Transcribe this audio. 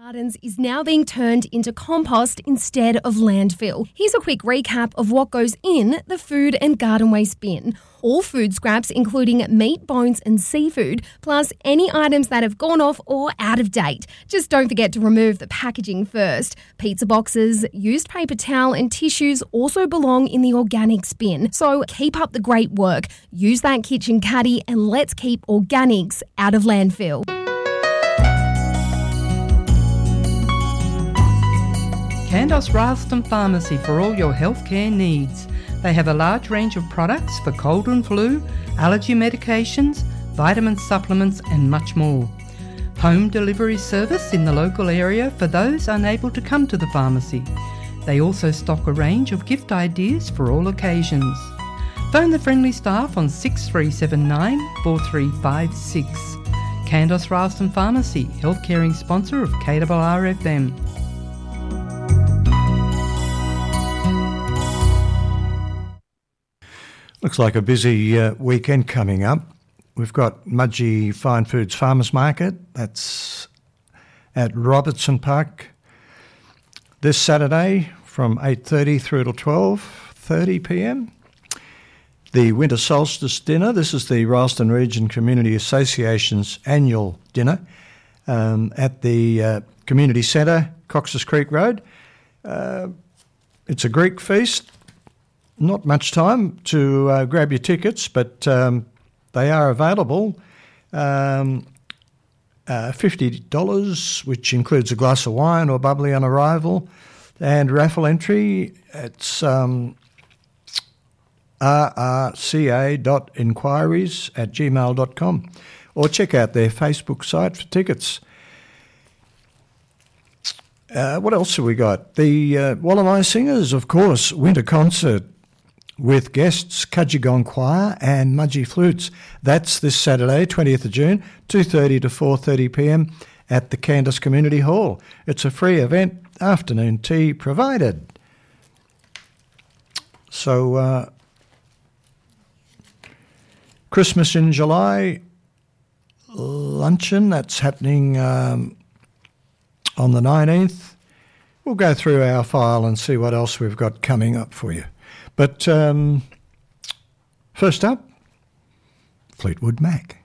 Gardens is now being turned into compost instead of landfill. Here's a quick recap of what goes in the food and garden waste bin. All food scraps, including meat, bones and seafood, plus any items that have gone off or out of date. Just don't forget to remove the packaging first. Pizza boxes, used paper towel and tissues also belong in the organics bin. So keep up the great work. Use that kitchen caddy and let's keep organics out of landfill. Candos Ralston Pharmacy for all your healthcare needs. They have a large range of products for cold and flu, allergy medications, vitamin supplements and much more. Home delivery service in the local area for those unable to come to the pharmacy. They also stock a range of gift ideas for all occasions. Phone the friendly staff on 6379 4356. Candos Ralston Pharmacy, healthcaring sponsor of KRRFM. Looks like a busy weekend coming up. We've got Mudgee Fine Foods Farmers Market. That's at Robertson Park this Saturday from 8:30 through to 12:30 p.m. The Winter Solstice Dinner. This is the Ralston Region Community Association's annual dinner at the Community Centre, Cox's Creek Road. It's a Greek feast. Not much time to grab your tickets, but they are available. $50, which includes a glass of wine or bubbly on arrival, and raffle entry. It's rrca.inquiries@gmail.com, or check out their Facebook site for tickets. What else have we got? The Wallamai Singers, of course, winter concert with guests Cudgegong Choir and Mudgee Flutes. That's this Saturday, 20th of June, 2:30 to 4:30 p.m. at the Candace Community Hall. It's a free event, afternoon tea provided. So, Christmas in July luncheon, that's happening on the 19th. We'll go through our file and see what else we've got coming up for you. But first up, Fleetwood Mac.